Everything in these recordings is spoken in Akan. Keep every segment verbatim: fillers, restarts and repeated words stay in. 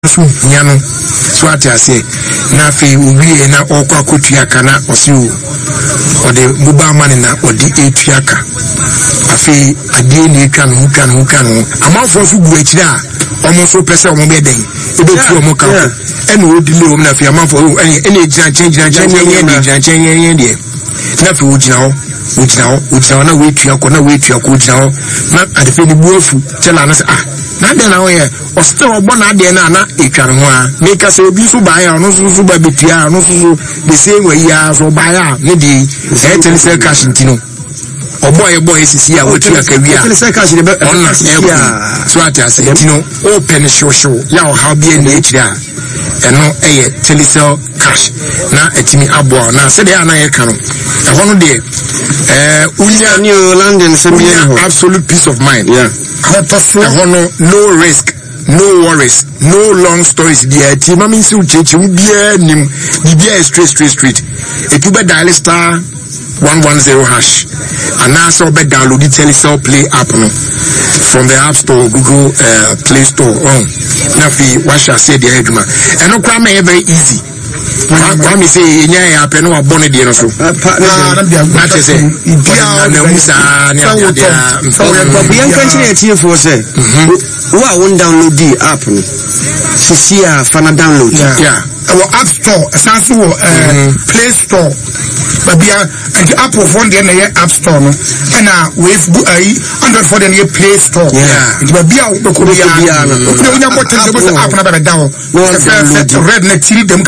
so nyano so atiase na fe owie na okwa kotuaka na ose o ode mobile money na ode etuaka afi ade ni etwa no twa no twa no amafo so gu akire a omo so pese omo be den ebetu omo ka ene odile omo na fe amafo ene ene ejina change na change ene ejina change ene de na fe ojina ho ojina ho ojina na wetuaka na wetuaka ojina ho na ade fe ni buafu tela na ah na de na ho ye o still obo na de na na etware ho a make say obi so ba ya no so so ba betia no so so the same way ya so ba ya ne di e tell say cash ntino obo e boy sisi a wotu akawia tell say cash de be on so ata say ntino open show show ya o how be na etire a eno eye tell say cash na etimi abo na se de ana ye ka no e ho no de eh unya new London se be absolute peace of mind yeah no risk, no worries, no long stories. Dear team, I mean, so change you be nim, be straight, straight, straight. It will be dial star one one zero hash, and now so be download the Telecel Play app no from the App Store, Google uh, Play Store. Oh, now what shall I say the eduma? And no crime very easy. What me say, yeah, I pen no bonnet dinner so. Not to say, no Musa, so we are continuing here for say. Who I won't download the app. See, fan download. Yeah, our App Store, Samsung Play Store. But we are the app of one day App Store, and now we've under for the Play Store. Yeah, it will be out the Korea. No, we are not going to app number down. Red net see them.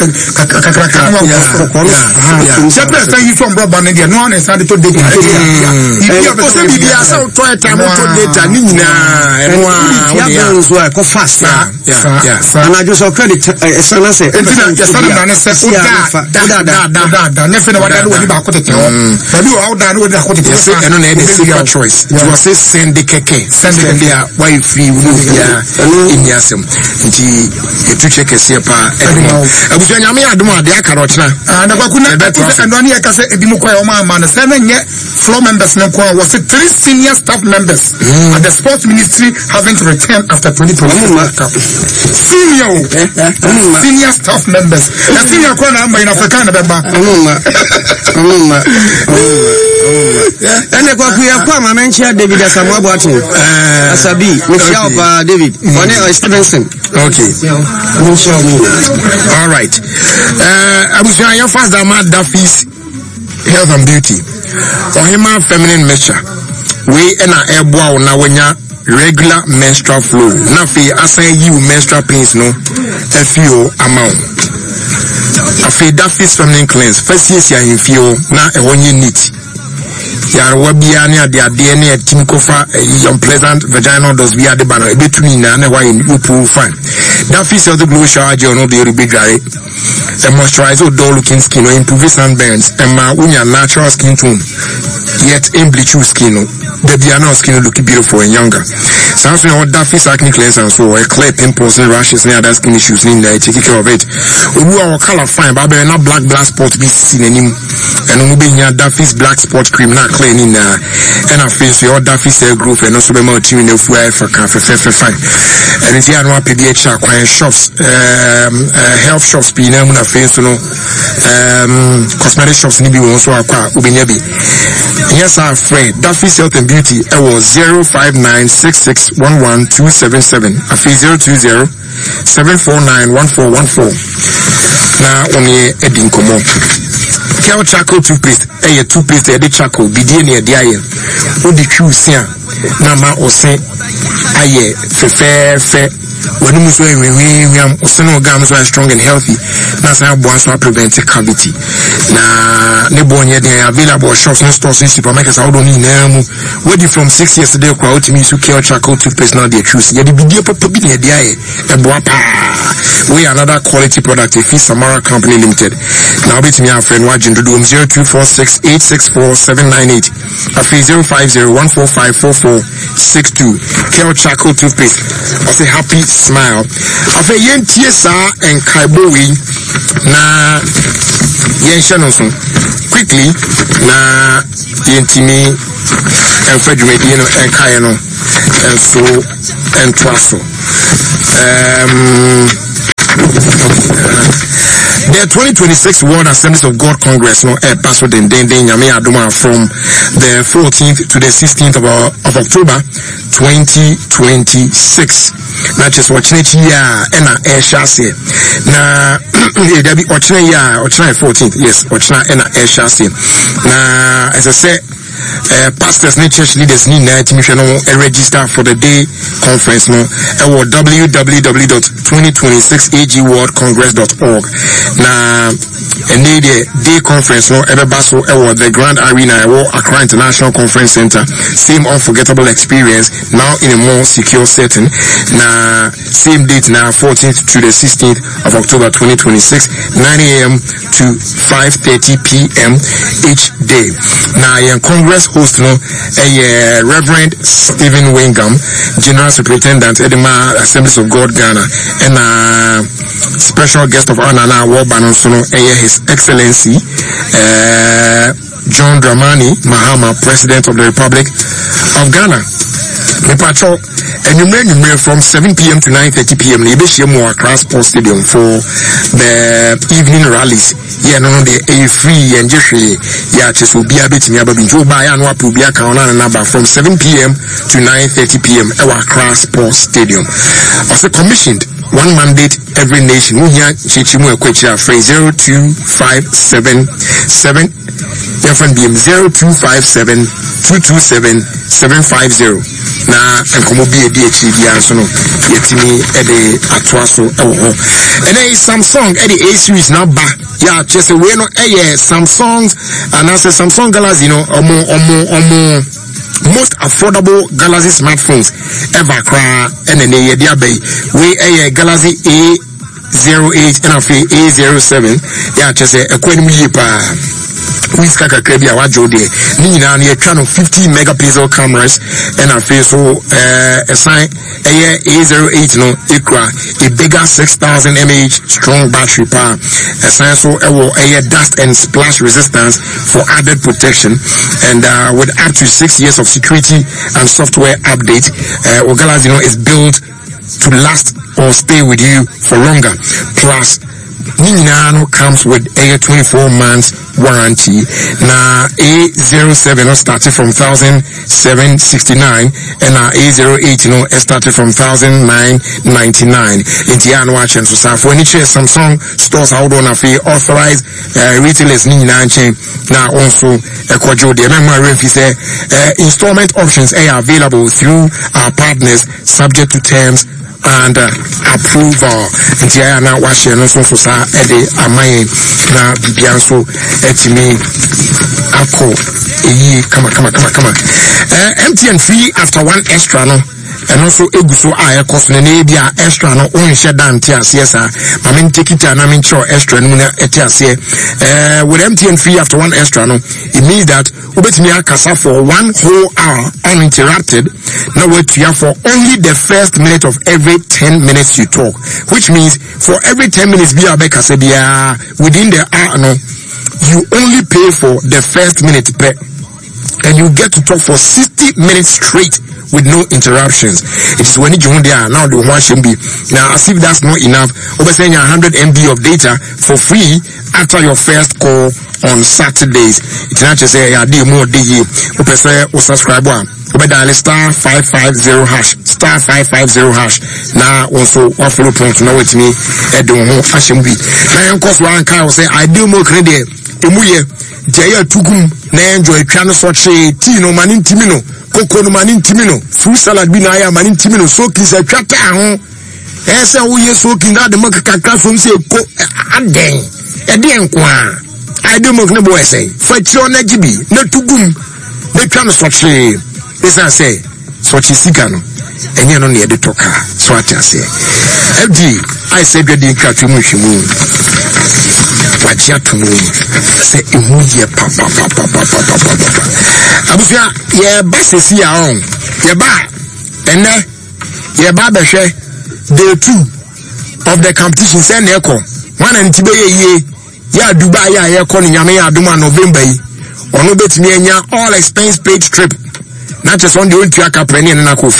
Sempre say you from broadband India. No one is started to data. If you have a baby, I saw toy time to data. Nina, and one go fast. Yeah, yeah. And I just saw credit. Son, I say, just son, I said, da da da da da. Nothing what I do about it. But you out there with the hotel. And on any single choice. You will say send the keke, send the India wife in Yasum. And to check a sepa. I was when I made a dia carotna. And I couldn't and one year can say Edimoko man, seven year floor members was it three senior staff members at the sports ministry having to return after twenty twenty. Senior senior staff members. The senior corner in Africa. And the Quakuya mentioned David Asamoah Asabi, Michelle David, Bonnie Stevenson. Okay. All right. Uh, I was trying your first Dama Duffy's Health and Beauty. Or him feminine measure. We and our airbow now when ya regular menstrual flow. Nafi assign you menstrual pains no a few amount. Afi Duffy's feminine cleanse. First years ya in few na a one year need. Yar wabia ni ade ade ni team kofa unpleasant vaginal dose via the banner between na na why you pull fine. That feels the glow shower gel no be be dry. The moisturizer dull looking skin or improve sunburns and ma unya natural skin tone. Yet in bleach skin the diana skin look beautiful and younger. Sounds like that feels acne cleanser and so a clear pimples and rashes and other skin issues in there take care of it. We our color fine but not black black spot be seen anymore. And we be here that feels black spot cream not cleaning uh, and I feel so that feels a group and also be more tune if we for cafe fine. And it's here no P D H acquire shops um uh, health shops be na muna face no um cosmetic shops ni bi won so akwa ubenya bi. Yes our friend that feels health and beauty it was zero five nine six six one one two seven seven I feel zero two zero seven four nine one four one four. Na onye edin komo Kel charcoal toothpaste, eh, toothpaste, eh, the charcoal, be dear near the iron. What the true sin, Nama or say, aye, fair, fair. When you say we am also gums are strong and healthy, that's how once I prevent a cavity. Na nebonya they are available shops and stores in supermarkets. I don't need them. Where you from six years today, crowd to me to Kel charcoal toothpaste now they choose. Yeah, the video papa be near the eye, a boapa. We another quality product, if it's Samara Company Limited. Now bet me our friend watching to do zero two four six eight six four seven nine eight. A fee zero five zero one four five four four six two. Kel charcoal toothpaste. I say happy smile. I say yen tiesa and kaibowi na yen shanosun. Quickly na yen timi and Frederick you know and kayano and so and twaso. Um the twenty twenty-six World Assemblies of God Congress no eh pass den den den nyame adoma from the fourteenth to the sixteenth of, uh, of October twenty twenty-six. Na just watching it here and a air chassis. Na there be watching here, watching fourteenth, yes, watching and a air chassis. Na as I said, uh, pastors and church leaders need to register for the day conference no at w w w dot twenty twenty-six a g world congress dot org. Na and the day conference no ever basso at the Grand Arena at Accra International Conference Center. Same unforgettable experience now in a more secure setting. Na same date now fourteenth to the sixteenth of October twenty twenty-six, nine a m to five thirty p m each day. Now your Congress host no a uh, Reverend Stephen Wingham, General Superintendent Edema Assemblies of God Ghana, and uh, special guest of honor now War Banosono, His Excellency uh, John Dramani Mahama, President of the Republic of Ghana. Me patrol and you may you from seven p m to nine thirty p m Nebeshia Accra Sports Stadium for the evening rallies. Yeah, no, they a free and Jeffrey. Yeah, just will be a bit me about Joe by and what will be a count on number from seven p m to nine thirty p m at Accra Sports Stadium. Also commissioned one mandate every nation. We hear Chichimu Equatia phrase zero two five seven seven. F N B M zero two five seven two two seven seven five zero. Na enkomo bi edi echi bi anso no yetimi e de atoa so e wo ho. And then Samsung e de A series na ba ya chese we no e ye Samsung and as Samsung Galaxy no omo omo omo most affordable Galaxy smartphones ever cra and then ye dia bay we e Galaxy A zero eight and A zero seven ya chese ekwenmu yi pa Whiska Kakrebia Wajode, Nina, near channel fifty megapixel cameras, and a face so a sign a year A zero eight no Ikra, a bigger six thousand milliamp hour strong battery power, a sign so a year dust and splash resistance for added protection, and uh, with up to six years of security and software update, uh, Galaxy you know, is built to last or stay with you for longer. Plus, Ninano comes with a twenty-four months warranty. Now A zero seven started from one thousand seven hundred sixty-nine and our A zero eight you know started from one thousand nine hundred ninety-nine. In Tian watch and so for any Samsung stores out on a fee authorized uh, retailers Nina chain now also a quadro the memory say installment options are available through our partners subject to terms and uh, approval. And here now watch no so so sa e de amai na bibia so etimi ako eyi kama kama kama kama uh, M T N free after one extra no and also eguso a cost na na bia extra no on share down tia siesa ma men take it na men show extra no na etia se uh with M T N free after one extra no it means that ubetimi akasa for one whole hour uninterrupted. Now what you have for only the first minute of every ten minutes you talk, which means for every ten minutes be abeka se bia within the hour no you only pay for the first minute per, and you get to talk for sixty minutes straight with no interruptions. It is when you join there now the one should be now as if that's not enough. Over saying one hundred megabytes of data for free after your first call on Saturdays. It's not just say yeah, do more D you say or subscribe one. Over dial star five five zero hash star five five zero hash. Now also one follow point now with me at the home fashion be. Now of course one car will say I do more credit. Emuye Jaya Tugum na enjoy piano such a tino manin timino. Koko no manin timino, fruit salad bi na ya manin timino, so kisa twata ho. Eh say wo ye so kin da de mak kakra from say ko aden. E de enko a. I do mak ne boy say. Fa tiro na gibi, na tugum. Na twa no soche. Esa say, soche sika no. Enye no ne de toka. So ati say. F D, I say be de nka tumu hwimu. Wachia tumu. Say ihu ye pa pa pa pa pa pa pa pa. Abusia ye ba sesi ya on ye ba ene ye ba behwe day two of the competition say na eko one and tibe ye ye ya Dubai ya ye ko ni nyame ya aduma November yi ono betimi anya all expense paid trip na just on the ontua kapre ni na ko